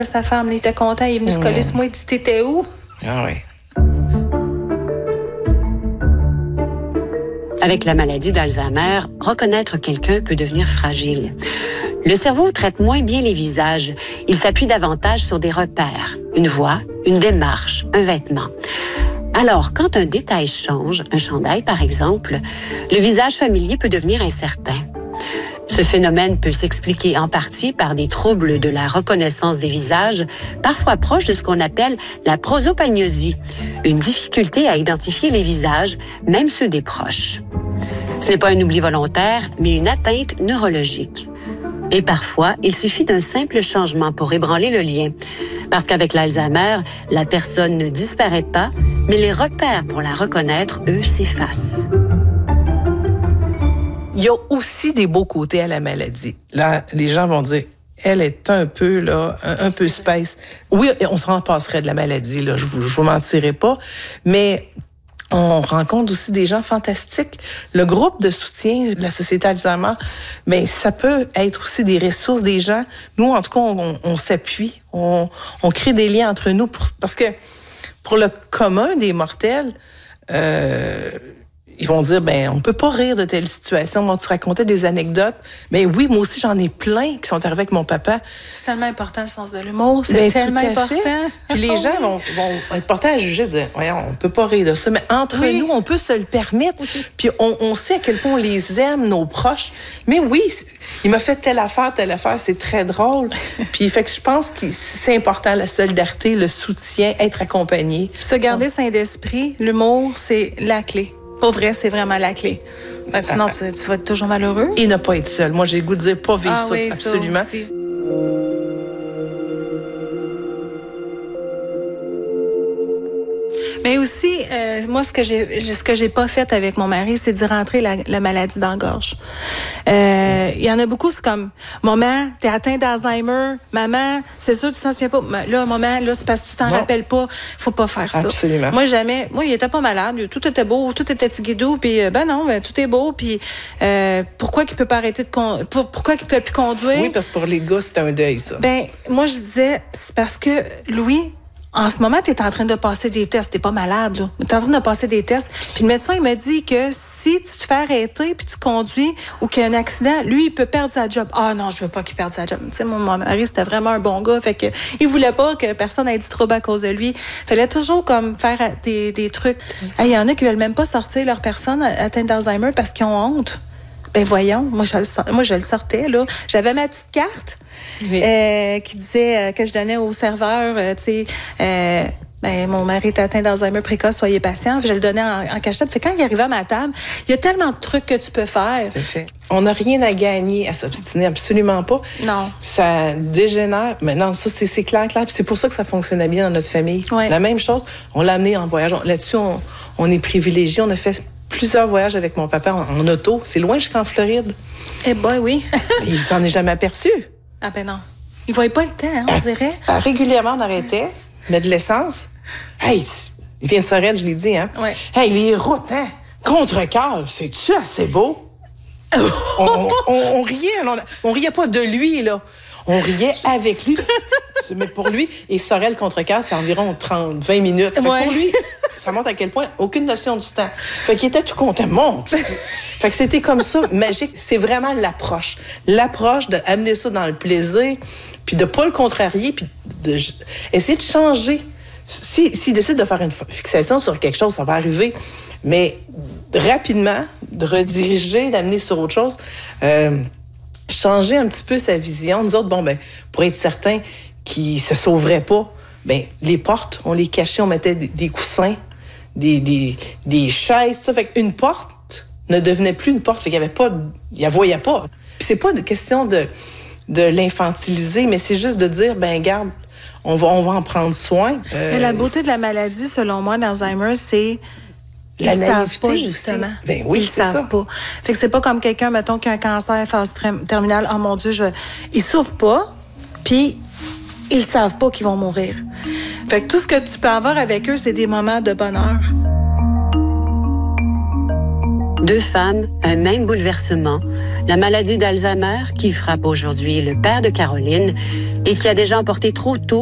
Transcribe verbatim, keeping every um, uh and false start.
Sa femme, il était content, il est venu mmh. se coller sur moi, il dit « T'étais où? » Ah oui. Avec la maladie d'Alzheimer, reconnaître quelqu'un peut devenir fragile. Le cerveau traite moins bien les visages. Il s'appuie davantage sur des repères, une voix, une démarche, un vêtement. Alors, quand un détail change, un chandail par exemple, le visage familier peut devenir incertain. Ce phénomène peut s'expliquer en partie par des troubles de la reconnaissance des visages, parfois proches de ce qu'on appelle la prosopagnosie, une difficulté à identifier les visages, même ceux des proches. Ce n'est pas un oubli volontaire, mais une atteinte neurologique. Et parfois, il suffit d'un simple changement pour ébranler le lien. Parce qu'avec l'Alzheimer, la personne ne disparaît pas, mais les repères pour la reconnaître, eux, s'effacent. Il y a aussi des beaux côtés à la maladie. Là, les gens vont dire, elle est un peu, là, un, un peu space. Oui, on se rend passerait de la maladie, là, je vous, je vous mentirai pas, mais on rencontre aussi des gens fantastiques. Le groupe de soutien de la Société Alzheimer, mais ça peut être aussi des ressources des gens. Nous, en tout cas, on, on s'appuie, on, on crée des liens entre nous pour, parce que pour le commun des mortels, euh, ils vont dire, ben, on peut pas rire de telle situation. Moi, tu racontais des anecdotes. Mais oui, moi aussi, j'en ai plein qui sont arrivés avec mon papa. C'est tellement important, le sens de l'humour. C'est ben, tellement important. Puis les gens vont, vont être portés à juger, dire, voyons, on peut pas rire de ça. Mais entre oui. nous, on peut se le permettre. Oui. Puis on, on sait à quel point on les aime, nos proches. Mais oui, il m'a fait telle affaire, telle affaire, c'est très drôle. Puis fait que je pense que c'est important, la solidarité, le soutien, être accompagné. Se garder sain d'esprit, l'humour, c'est la clé. Pour vrai, c'est vraiment la clé. Ben, sinon, tu, tu vas être toujours malheureux. Et ne pas être seul. Moi, j'ai le goût de dire pas vivre ah, ça, oui, absolument. Ça aussi. Mais aussi, euh, moi, ce que j'ai, ce que j'ai pas fait avec mon mari, c'est d'y rentrer la, la maladie dans la gorge. Euh, il y en a beaucoup, c'est comme, maman, t'es atteint d'Alzheimer, maman, c'est sûr, tu t'en souviens pas. Là, maman, là, c'est parce que tu t'en non. rappelles pas. Faut pas faire ça. Absolument. Moi, jamais. Moi, il était pas malade. Tout était beau, tout était tiguidou, puis ben non, ben, tout est beau, puis euh, pourquoi qu'il peut pas arrêter de conduire? Pourquoi qu'il peut plus conduire? Oui, parce que pour les gars, c'est un deuil, ça. Ben, moi, je disais, c'est parce que Louis, en ce moment, tu es en train de passer des tests. Tu n'es pas malade, là. Tu es en train de passer des tests. Puis le médecin, il m'a dit que si tu te fais arrêter puis tu conduis ou qu'il y a un accident, lui, il peut perdre sa job. Ah non, je veux pas qu'il perde sa job. Tu sais, mon, mon mari, c'était vraiment un bon gars. Fait que il voulait pas que personne ait du trouble à cause de lui. Fallait toujours comme faire des, des trucs. Il hey, y en a qui veulent même pas sortir leur personne atteinte d'Alzheimer parce qu'ils ont honte. Ben voyons, moi je le, moi, je le sortais, là. J'avais ma petite carte oui. euh, qui disait euh, que je donnais au serveur, euh, tu sais, euh, ben, mon mari est atteint d'Alzheimer précoce, soyez patient. Je le donnais en, en cachette. Fait quand il arrivait à ma table, il y a tellement de trucs que tu peux faire. Tout à fait. On n'a rien à gagner à s'obstiner, absolument pas. Non. Ça dégénère. Mais non, ça, c'est, c'est clair, clair. Puis c'est pour ça que ça fonctionnait bien dans notre famille. Ouais. La même chose, on l'a amené en voyage. Là-dessus, on, on est privilégiés. On a fait plusieurs voyages avec mon papa en, en auto. C'est loin jusqu'en Floride. Eh ben oui. Il s'en est jamais aperçu. Ah ben non. Il ne voyait pas le temps, hein, on à, dirait. À, régulièrement, on arrêtait, mettre de l'essence. Hey, il vient de Sorel, je l'ai dit, hein? Ouais. Hey, les routes, hein? Contre-cœur, c'est-tu assez beau? on, on, on, on riait, on, on riait pas de lui, là. On riait avec lui. Mais pour lui, et Sorel contre-cœur, c'est environ trente, vingt minutes. Fait ouais. Pour lui, ça montre à quel point, aucune notion du temps. Fait qu'il était tout content. Monte! Fait que c'était comme ça, magique. C'est vraiment l'approche. L'approche d'amener ça dans le plaisir, puis de pas le contrarier, puis de essayer de changer. S'il si, si décide de faire une fixation sur quelque chose, ça va arriver. Mais rapidement, de rediriger, d'amener sur autre chose, euh, changer un petit peu sa vision. Nous autres, bon, ben, pour être certain qu'il se sauverait pas, ben, les portes, on les cachait, on mettait des, des coussins, des, des, des chaises, ça. Fait qu'une porte ne devenait plus une porte. Fait qu'il y avait pas, il la voyait pas. Puis c'est pas une question de, de l'infantiliser, mais c'est juste de dire, ben, garde, on va, on va en prendre soin. Euh, mais la beauté de la maladie, selon moi, d'Alzheimer, c'est la ils naïveté savent pas, justement. Aussi. Ben oui, ils c'est savent ça. pas. Fait que c'est pas comme quelqu'un, mettons, qui a un cancer phase terminale. Oh mon Dieu, je... ils souffrent pas, puis ils savent pas qu'ils vont mourir. Fait que tout ce que tu peux avoir avec eux, c'est des moments de bonheur. Deux femmes, un même bouleversement, la maladie d'Alzheimer qui frappe aujourd'hui le père de Caroline et qui a déjà emporté trop tôt